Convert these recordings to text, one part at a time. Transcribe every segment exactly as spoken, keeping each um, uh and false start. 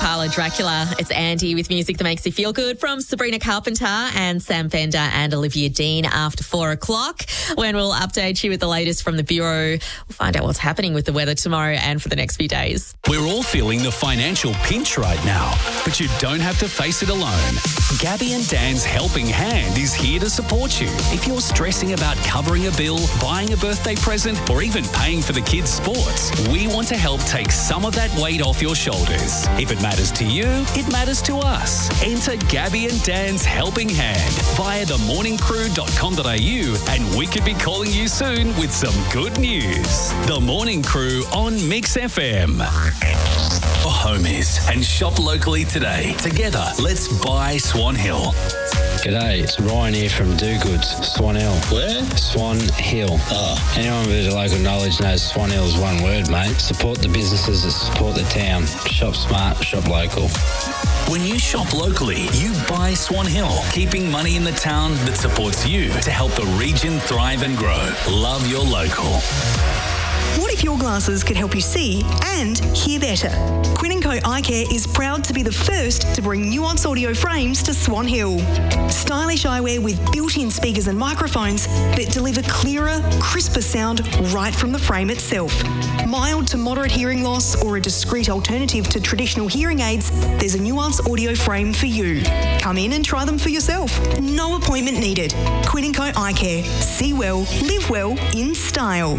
Parlour Dracula. It's Andy with music that makes you feel good from Sabrina Carpenter and Sam Fender and Olivia Dean after four o'clock, when we'll update you with the latest from the Bureau. We'll find out what's happening with the weather tomorrow and for the next few days. We're all feeling the financial pinch right now, but you don't have to face it alone. Gabby and Dan's Helping Hand is here to support you. If you're stressing about covering a bill, buying a birthday present, or even paying for the kids' sports, we want to help take some of that weight off your shoulders. If it matters to you, it matters to us. Enter Gabby and Dan's Helping Hand via the morning crew dot com dot a u and we could be calling you soon with some good news. The Morning Crew on Mix F M. Homies, and shop locally today. Together, let's buy Swan Hill. G'day, it's Ryan here from Do Goods, Swan Hill. Where? Swan Hill. Oh. Anyone with a local knowledge knows Swan Hill is one word, mate. Support the businesses that support the town. Shop smart, shop local. When you shop locally, you buy Swan Hill, keeping money in the town that supports you to help the region thrive and grow. Love your local. What if your glasses could help you see and hear better? Quinn and Co Eye Care is proud to be the first to bring Nuance audio frames to Swan Hill. Stylish eyewear with built-in speakers and microphones that deliver clearer, crisper sound right from the frame itself. Mild to moderate hearing loss or a discreet alternative to traditional hearing aids, there's a Nuance audio frame for you. Come in and try them for yourself. No appointment needed. Quinn and Co Eye Care. See well, live well in style.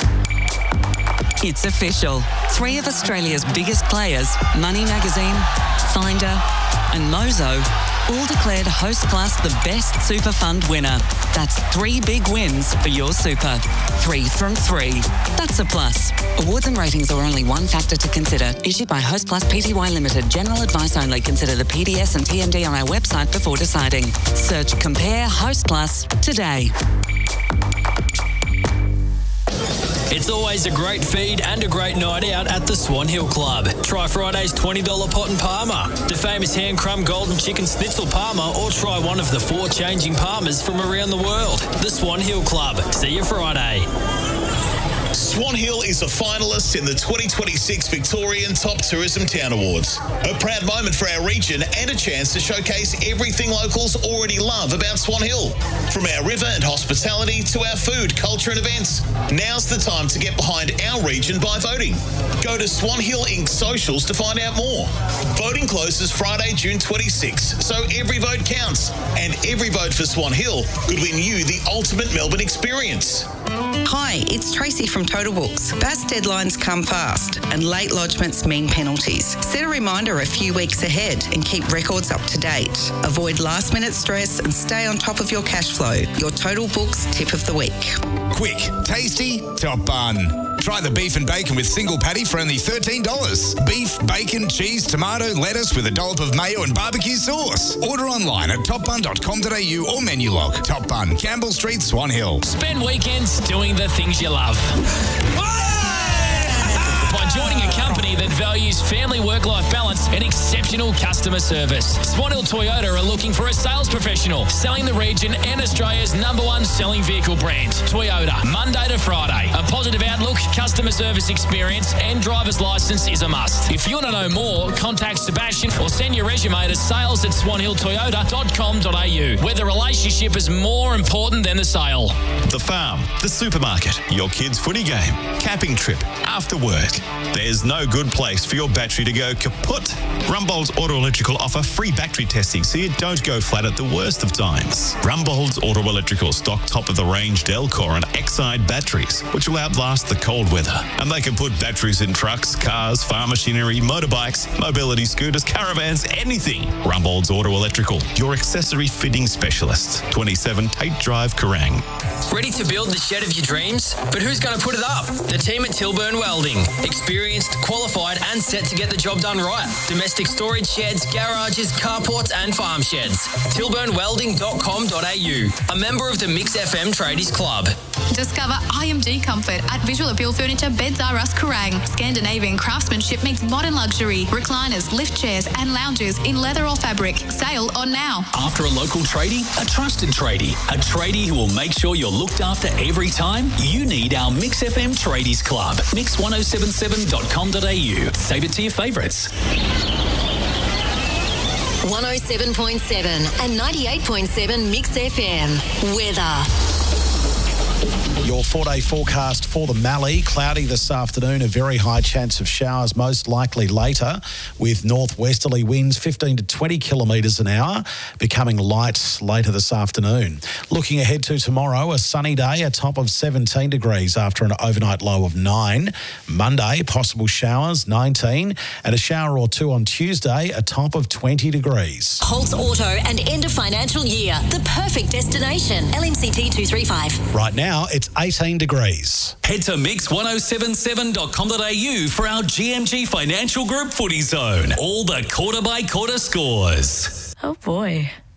It's official. Three of Australia's biggest players, Money Magazine, Finder and Mozo, all declared Hostplus the best super fund winner. That's three big wins for your super. Three from three. That's a plus. Awards and ratings are only one factor to consider. Issued by Hostplus Pty Limited. General advice only. Consider the P D S and T M D on our website before deciding. Search Compare Hostplus today. It's always a great feed and a great night out at the Swan Hill Club. Try Friday's twenty dollars pot and parma, the famous hand crumb golden chicken schnitzel parma, or try one of the four changing parmas from around the world. The Swan Hill Club. See you Friday. Swan Hill is a finalist in the twenty twenty-six Victorian Top Tourism Town Awards. A proud moment for our region and a chance to showcase everything locals already love about Swan Hill. From our river and hospitality to our food, culture and events. Now's the time to get behind our region by voting. Go to Swan Hill Incorporated socials to find out more. Voting closes Friday, June twenty-sixth, so every vote counts. And every vote for Swan Hill could win you the ultimate Melbourne experience. Hi, it's Tracy from Total Books. B A S deadlines come fast and late lodgements mean penalties. Set a reminder a few weeks ahead and keep records up to date. Avoid last minute stress and stay on top of your cash flow. Your Total Books tip of the week. Quick, tasty, top bun. Try the beef and bacon with single patty for only thirteen dollars. Beef, bacon, cheese, tomato, lettuce with a dollop of mayo and barbecue sauce. Order online at top bun dot com dot a u or menu log. Top Bun, Campbell Street, Swan Hill. Spend weekends doing the things you love. By joining a company that values family work-life balance and exceptional customer service. Swan Hill Toyota are looking for a sales professional selling the region and Australia's number one selling vehicle brand, Toyota, Monday to Friday. A positive outlook, customer service experience and driver's license is a must. If you want to know more, contact Sebastian or send your resume to sales at swan hill toyota dot com dot a u, where the relationship is more important than the sale. The farm, the supermarket, your kids' footy game, camping trip, after work. There's no good place for your battery to go kaput. Rumbold's Auto Electrical offer free battery testing so you don't go flat at the worst of times. Rumbold's Auto Electrical stock top-of-the-range Delcor and Exide batteries, which will outlast the cold weather. And they can put batteries in trucks, cars, farm machinery, motorbikes, mobility scooters, caravans, anything. Rumbold's Auto Electrical, your accessory fitting specialist. twenty-seven Tate Drive, Kerrang. Ready to build the shed of your dreams? But who's going to put it up? The team at Tilburn Welding. Experienced, qualified and set to get the job done right. Domestic storage sheds, garages, carports and farm sheds. tilburn welding dot com dot a u. A member of the Mix F M Tradies Club. Discover I M G Comfort at Visual Appeal Furniture, Beds R Us, Kerrang. Scandinavian craftsmanship meets modern luxury. Recliners, lift chairs and lounges in leather or fabric. Sale on now. After a local tradie, a trusted tradie. A tradie who will make sure you're looked after every time? You need our Mix F M Tradies Club. mix ten seventy-seven dot com dot a u. Save it to your favourites. one oh seven point seven and ninety-eight point seven Mix F M. Weather. Your four-day forecast for the Mallee. Cloudy this afternoon, a very high chance of showers, most likely later, with northwesterly winds fifteen to twenty kilometres an hour, becoming light later this afternoon. Looking ahead to tomorrow, a sunny day, a top of seventeen degrees after an overnight low of nine. Monday, possible showers, nineteen, and a shower or two on Tuesday, a top of twenty degrees. Holtz Auto and end of financial year. The perfect destination. L M C T two three five. Right now, it's eighteen degrees. Head to mix one oh seven seven dot com dot a u for our G M G Financial Group Footy Zone. All the quarter by quarter scores. Oh boy.